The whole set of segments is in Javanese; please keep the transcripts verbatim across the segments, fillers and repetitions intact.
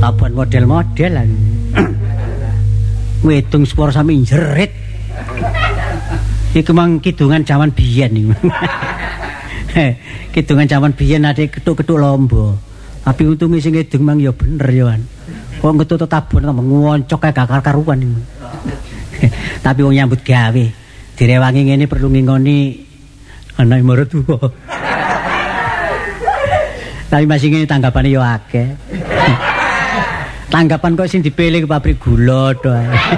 babon model-model lah. Wedung spor sami jerit. Iku mang kidungan jaman biyen niku. Kidungan jaman biyen ade ketuk-ketuk lomba. Tapi untunge sing ngedung mang ya bener ya kan. Kok ngetut tabon tambah ngoncok kae gak karuan niku. Tapi wong nyambut gawe direwangi ngene perlu ngingoni anak mertua. Tapi masih ngene tanggapane yo akeh. Tanggapan kok sing dipilih ke pabrik gula to.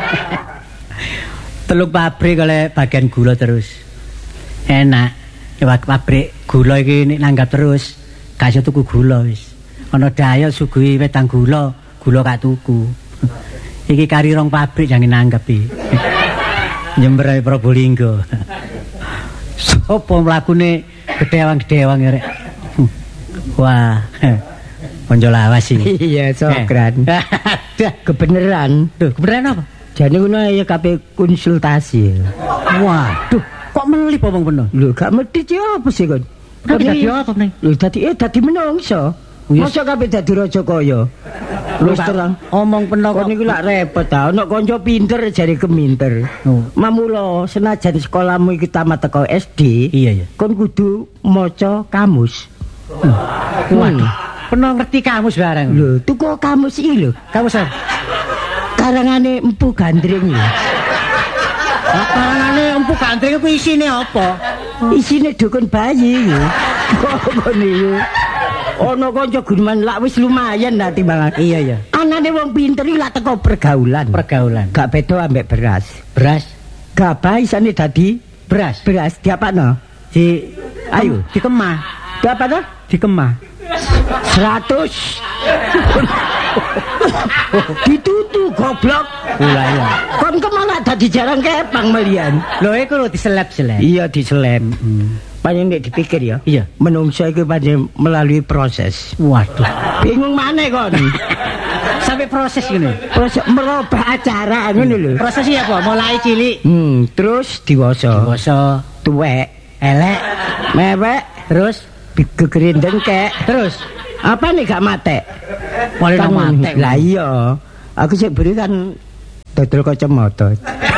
Teluk pabrik oleh bagian gula terus. Enak. Ya pabrik gula iki nek nanggap terus gak iso tuku gula wis. Ana daya suguhi wedang gula, gula gak tuku. Iki kari rong pabrik jange nanggap iki. Nyember Probolinggo. Sopo mlakune gedewang-gedewang rek. Wah. Konco lawas iki. Iya, Sokran. Kebeneran. Duh, kebeneran apa? Jane ngono ya kabeh konsultasi. Waduh, kok melip omong bener? Lho, gak medhit ya apa sih kon? Tapi dadi apa meneh? Lho, dadi eh dadi menungso. Masa kabeh dadi raja kaya. Lho terang omong peno kok niku lak repot ta. Ana kanca pinter jare keminter. Oh. Mamula senajan sekolahmu iki tamat teko S D, iya ya. Kon kudu maca kamus. Hmm. Waduh, peno ngerti kamus bareng. Lho, tuku kamus iki lho. Kamus apa? Karangane Empu Gandring lho. Karangane Empu Gandring ku isine apa? Isine dukun bayi lho. Kok niku. Ono kanca guneman lak wis lumayan lah timbang. Iya ya. Anane wong pinter iki lak teko pergaulan. Pergaulan. Gak beda ambek beras. Beras. Gabah isane dadi beras. Beras diapakno? Di ayo dikemah. Diapakno? Dikemah. seratus. Ditutu goblok. Lah iya. Kon kemana dadi jarang kepang melian. Lho iku lho diselep-selep. Iya diselem. Hmm. Panjang nek dipikir ya. Iya. Menungso iku panjang melalui proses. Waduh. Bingung maneh kon. Sampai proses gini. Proses merubah acara ngono lho. Prosesnya apa? Mulai cilik. Hmm, terus dewasa. Dewasa, tuwek, elek, mewek, terus gegerindeng kek. Terus apa nih gak matek? Mulai matek. Lah iya. Aku sik beri kan dodol kacamata.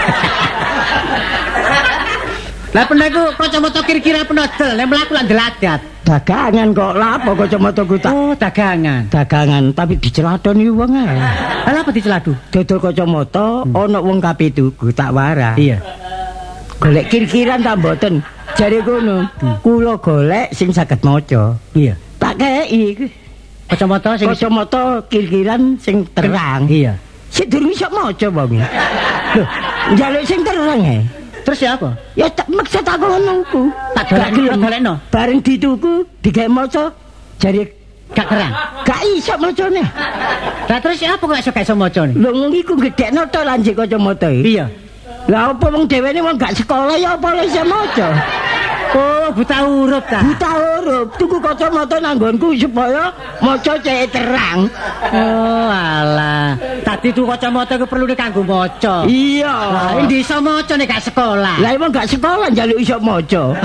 Lah pernah iku kacamata kira-kira penodol, nek mlaku lak ndeladat. Dagangan kok lapo kacamata ku tak. Oh, dagangan. Dagangan tapi diceladoni wong ae. Lah apa diceladu? Dodol kacamata ana wong kapitu ku tak warah. Iya. Golek kir-kiran ta mboten? Jare kono. Kula golek sing saged maca. Iya. Tak kei kacamata sing kacamata kir-kiran sing terang. Iya. Sik durung iso maca wong. Lho, njaluk sing terang ae. Terus ya apa? Ya tak maksud aku ngono ku. Tak golekno. Bareng dituku digawe maca jare gak terang. Gak iso macane. Lah terus ya apa kok iso gak iso macane? Lho ngene iku gedhekno to lanjut kacamata iki. Iya. Lah apa wong dhewene wong gak sekolah ya apa iso maca? Oh, buta huruf ta. Buta huruf. Tuku kacamata nanggonku supaya maca cek terang. Oh, alah. Tadi tuku kacamata ku perlu kanggo maca. Iya. Lah endi iso maca nek gak sekolah? Lah emang gak sekolah njaluk iso maca.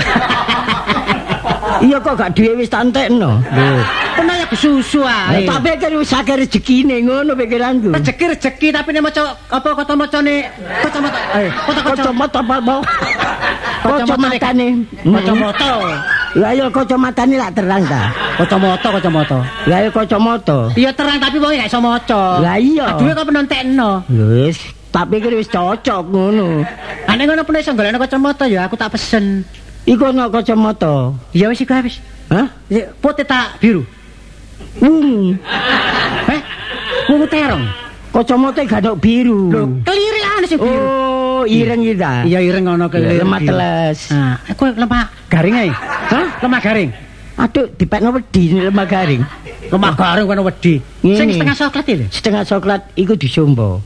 Iya kok gak duwe wis tantekno. Lho, pernah ya susu ae. Tak pikir wis akeh rezekine ngono pikiranku. Rezeki rezeki tapi nek maca apa kata macane kacamata. Eh, kata kacamata apa? Kacamatane. Kacamata. Lah ya kacamatane lak terang ta. Kacamata kacamata. Lah ya kacamata. Iya terang tapi wong gak iso maca. Lah iya. Aduh kok penontekno. Wis, tak pikir wis cocok ngono. Ane ngono pun iso golekno kacamata ya aku tak pesen. Iku ana kacamata. Ya wis iku wis. Hah? Putih tak biru. Hmm. Eh? Wungu terong. Kacamata gak ono biru. Lho, kelirian sing biru. Oh, ireng iki ta. Iya ireng ono kelireng. Lemah teles. Nah, aku lemah garing ae. Hah? Lemah garing. Aduh, dipekno wedi lemah garing. Lemah garing kono wedi. Sing setengah coklat iki lho. Setengah coklat iku disombo.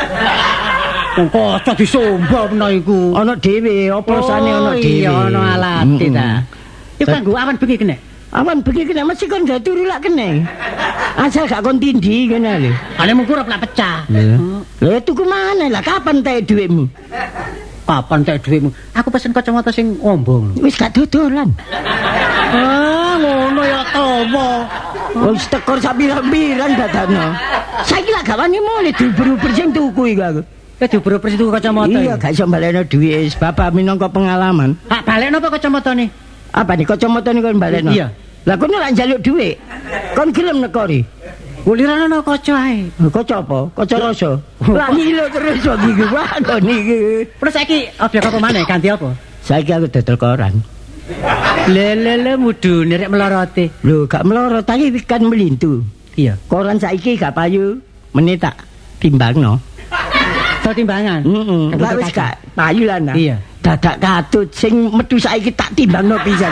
Wong kocok disombo mena iku. Ana dhewe, oplosane ana dhewe. Iya, ana alate ta. Iku kanggo awan bengi kene. Awan bengi kene mesti kon gak turu lak kene. Asal gak kon tindhi kene lho. Ane mung kurep lak pecah. Lha tuku mana lah kapan tae dhuwitmu? Kapan tek dhuwitmu? Aku pesen kacamata sing ombong. Wis gak dodolan. Ah, ngono ya tomo. Wis tekor sak pirang-pirang dadane. Saiki lak gawane mulih diuber-uber sing tuku iku aku. Wis diuber-uber situ kacamata. Iya, gak iso balekno dhuwit, bapak minangka pengalaman. Hak balekno apa kacamatane? Apa nih kacamata nih kon balekno? Iya. Lah kono lak njaluk dhuwit. Kon gelem nekori. Ulirane ana kaca ae. Kaca apa? Kaca rasa. Lah ngilo terus wae iki wae niki. Terus saiki objek apa maneh ganti apa? Saiki aku dodol koran. Lelele mudune rek melorote. Lho, gak melorot tapi kan melintu. Iya. Koran saiki gak payu, meneh tak timbangno. To timbangan. Heeh. Lah wis gak payu lah nah. Iya. Dadak katut sing metu saiki tak timbangno pisan.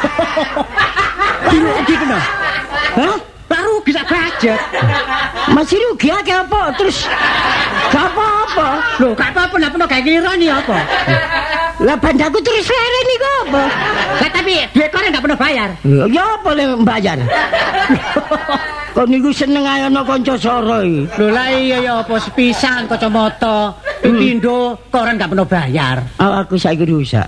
Rugi kena. Hah? Baru bisa budget. Masih rugi akeh apa? Terus gak apa-apa. Loh, gak apa-apa nek peno gawe kirani apa? Lah bandaku terus leren iku apa? Lah tapi duit koran gak pernah bayar. Ya apa le mbayar? Kok niku seneng ae ana kanca soro iki. Lho lah iya ya apa sepisan kacamata, pindho koran gak pernah bayar. Awakku saiki rusak.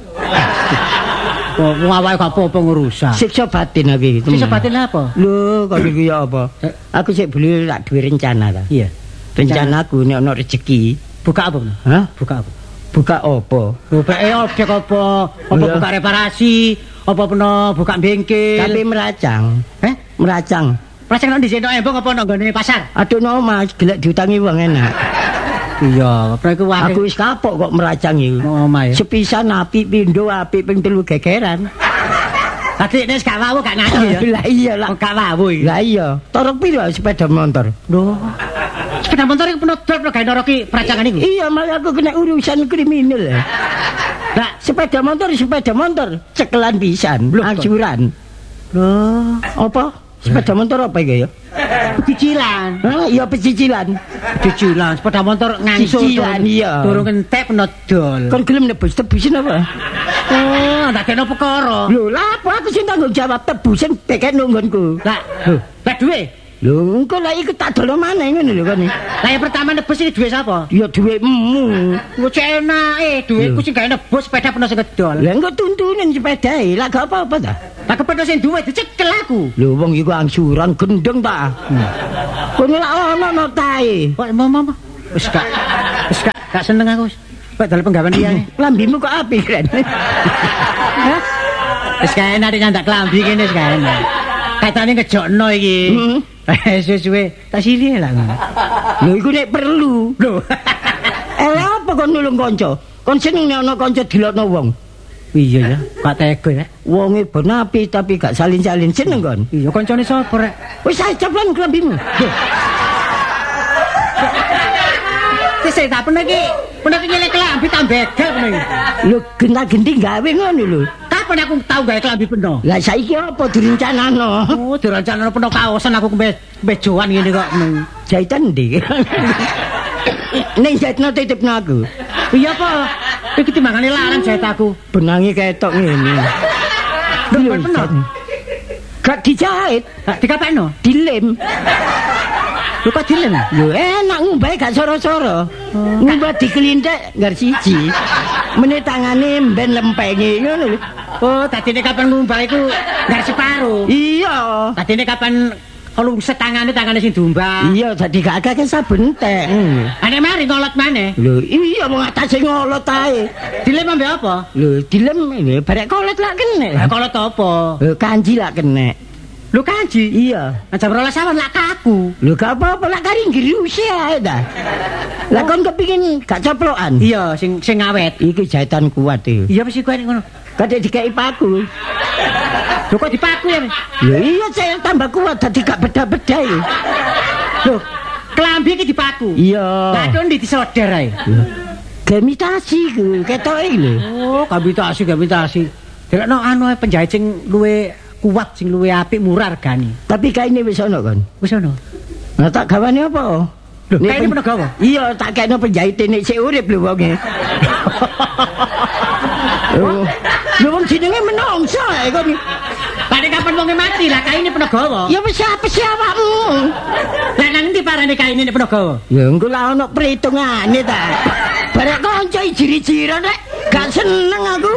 Kok awake gak apa-apa ngerusak. Siksa batin aku iki. Siksa batin apa? Lho, kok niku ya apa? Aku sik beli tak duwe rencana ta. Iya. Rencanaku nek ana rezeki, buka apa? hah? Buka apa? Buka apa? Buka eh objek apa? Apa Iya. buka reparasi? Apa peno buka bengkel? Tapi meracang. Eh? Meracang. Prasek nang dhisik embong apa nang gone pasar? Aduh no Mas, gelek diutangi wong enak. Iya, apa iku wae. Aku wis kapok kok meracang iki. Oh, omah ya. Sepisan apik pindho apik ping telu gegeran. Tadi nek gak wawu gak ngaji ya. Lah iya lah. Oh, gak wawu iki. Lah iya, torok piro sepeda motor? Lho. Sepeda motor iki peno dol gawe noroki peracangan iku. Iya, malah aku kena urusan kriminal. Lah, Sepeda motor, sepeda motor, cekelan pisan, Loh, angsuran. lho, Apa? Sepeda motor apa iki ya? cicilan. Hah, iya pecicilan. Cicilan sepeda motor ngangsur. Cicilan, iya. Durung entek peno dol. Kon gelem nebus tebusin apa? Oh, ndak kena perkara. Lho, lah apa aku sing tanggung jawab tebusin beket nunggonku. Lah, lah duwe. Lho, engko lah iku tak dolo maneh ngono lho kon. Lah yang pertama nebus iki duwe sapa? Ya dhuwitmu. Ku cek enake, duweku sing gawe nebus sepeda peno sing kedol. Lah engko tuntunin sepedae, lah gak apa-apa ta? Lah kepethuk sing duwe dicekel aku. Lho wong iku angsuran gendeng ta. Kono lak ono no tae. Kok mama wis gak wis gak gak seneng aku wis. Kok dalam penggawean liyane. Lambimu kok apik kan? Hah? Wis gak enak nyandak klambi kene wis gak enak. Katane ngejokno iki. Heeh. Suwe-suwe tak silih lah. Lho iku nek perlu. Lho. Eh apa kon nulung kanca? Kon seneng nek ana kanca dilokno wong. Iya ya, gak tega ya. Wonge ben apik tapi gak salin-salin seneng kon. Iya kancane sapa rek? Wis ae ceplan klambimu. Wis tak pernah iki. Pernah iki nyelek klambi tak begal pernah iki. Lho genta-genti gawe ngono lho. Kapan aku tau gawe klambi peno? Lah saiki apa direncanano? Oh, direncanakan peno kaosan aku kembe bejoan ngene kok. Jahitan ndi? Ning jahitno titipno aku. Iya apa? Iki timbangane larang jahit aku. Benangi ketok ngene. Lho peno. Gak dijahit, Gak dikapekno. dilem. Lho kok dilem? Lho enak ngumbahe gak soro-soro. Ngumbah dikelintek nggar siji. Meneh tangane mben lempenge ngono lho. Oh, dadine kapan ngumbah iku ngar separo. Iya. Dadine kapan lungset tangane tangane sing dumbah. Iya, dadi gak akeh saben entek. Ane mari ngolot maneh. Lho, iya wong atase ngolot ae. Dilem ambe apa? Lho, dilem lho barek kolot lak kene. Lah kolot apa? Lho, kanji lak kene. Lho kanji. Iya. Jam rolas awan lak kaku. Lho, gak apa-apa lak kari ngriusi ae ta. Lah kon kepingin gak coplokan? Iya, sing sing awet. Iki jahitan kuat iki. Iya mesti kuwi ngono. Kadek dikai paku. Lho kok dipaku ya? Lho iya saya tambah kuat dadi gak beda-beda iki. Lho, klambi iki dipaku. Iya. Lah kon ndi disoder ae. Gemitasi ku ketoke lho. Oh, gabitasi gabitasi. Delokno anu ae penjahit sing luwe kuat sing luwe apik murah regane. Tapi kaine wis ana kon. Wis ono. Nah tak gawane apa? Lho, Nek kaine pen- peno gawa. Iya, tak kene penjahite nek sik urip lho wonge. Oh. Lho wong jenenge menungso ae kon. Pada kapan wonge mati lah kaine peno gawa. Ya wis apa sih awakmu? Lah nang ndi parane kaine nek peno gawa? Ya engko lah ana perhitungane ta. Barek kanca ijir-ijiran rek, gak seneng aku.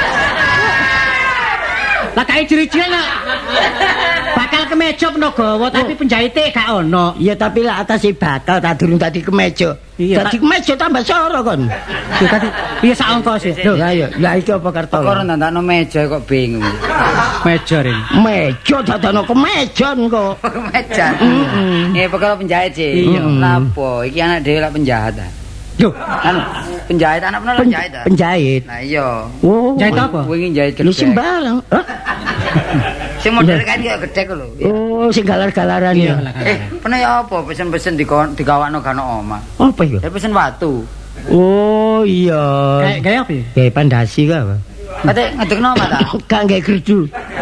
Lah kae jiri-jiri nak. Bakal kemeja Penagawa tapi penjahite gak ono. Ya tapi lah atase bakal tak durung tadi kemeja. Iya, Dadi kemeja tambah soro kon. Ya tadi iya sak angka sih. Lho, Ya ya, lah iki apa karto? Kok ndandakno meja kok bingung. meja rin. Meja dadano kemejon kok. Meja. Eh perkara penjahit sih. Iya. Lapo iki anak dhewe lak penjahat ta. Yo, Anu, penjahit anak meneh Pen- penjahit ta. Penjahit. Nah iya. Oh. jahit apa? Wingi jahit Lu gedhe. sembarang. Hah? Sing model kan kaya gedhe ku lho. Oh, sing galar-galaran Iya, ya. lah, Eh, pernah ya apa pesen-pesen dikon digawakno gano omah. Apa ya? Ya pesen watu. Oh iya. Kayak kayak apa ya? Kayak pandasi ka apa? Kate ngedekno omah ta. Gak nggae gerdu.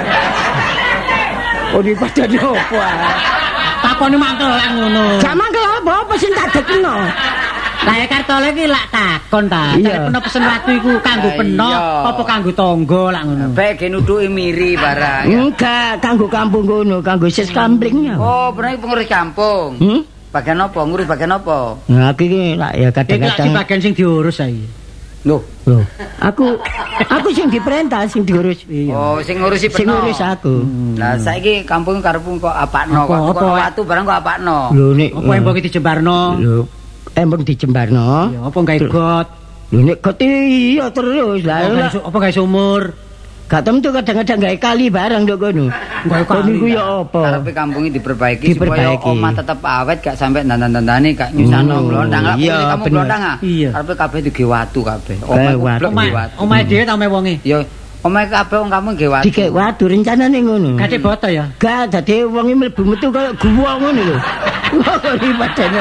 Oh di padane opo ah? Takone mantel lah ngono. Gak mangkel apa apa sing tak dekno. Lah ya kartole iki lak takon ta. Iya. Peno pesen watu iku kanggo Lah peno iya. apa kanggo tangga lak ngono. Baik ge nuduki miri barang. ya. Enggak, kanggo kampung kono, kanggo sis kamplingnya. Oh, pernah iki pengurus kampung. Hmm? Bagian apa? Ngurus bagian apa? Nah, aku iki lak ya Iki lak di kadang-kadang. bagian sing diurus saiki. Loh. Loh, aku aku sing diperintah sing diurus. Oh, sing ngurusi Sing peno. ngurus aku. Lah saiki kampung karepmu kok apakno Apa, kok apa? kok watu barang kok apakno. Lho nek Apa yang mbok dijembarno? Lho, embong dijembarno. Ya apa gawe got? Lho nek kok iya terus lah. Apa gawe su- apa gawe sumur? Gak tentu kadang-kadang gawe kali barang ndok kono. Gawe Kono kali, iku ya apa? Karepe kampung iki diperbaiki, Diperbaiki. supaya omah tetep awet gak sampe dandan-dandane gak nyusano Oh, blondang. Lah iya, kamu bener. blondang ah. Iya. Karepe kabeh digawe watu kabeh. Gawe Omah watu. blok Omah digawe watu. omah dhewe ta omah wonge. Ya omah kabeh wong kamu gawe watu. Dikek waduh rencanane ngono. Gade boto ya. Gak dadi wong iki mlebu metu kaya guwa ngono lho. Wong padane.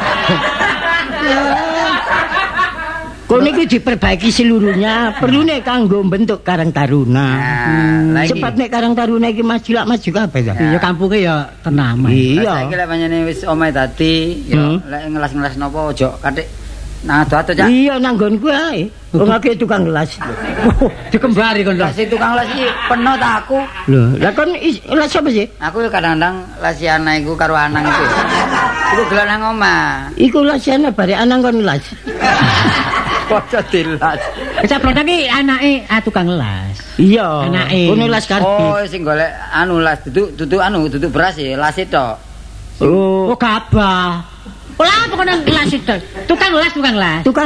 Kono iki diperbaiki seluruhnya, perlu nek kanggo bentuk Karang Taruna. Nah, lagi. Cepat nek Karang Taruna iki maju lak maju kabeh ta. Iya kampunge ya tenama. Iya. Iya. Saiki lek pancene wis omahe dadi, ya Hmm. lek ngelas-ngelas napa ojo katik nang ado-ado cak. Iya nanggonku ae. Wong akeh tukang las. Dikembari kon lho. Lah si tukang las iki peno ta aku. Lho, lah kon is- las apa sih? Aku kadang-kadang lasi anak iku karo anang iku. Iku gelem nang omah. Iku lasiane bare anang kon las. Kocok dilas. Kecaplok iki anake ah tukang las. Iya. Anake. Kono las Oh, karbit. sing golek anu las duduk duduk anu duduk beras ya, las tok. Oh, Oh gabah. Olah pokoknya las itu. Tukang las tukang las. tukang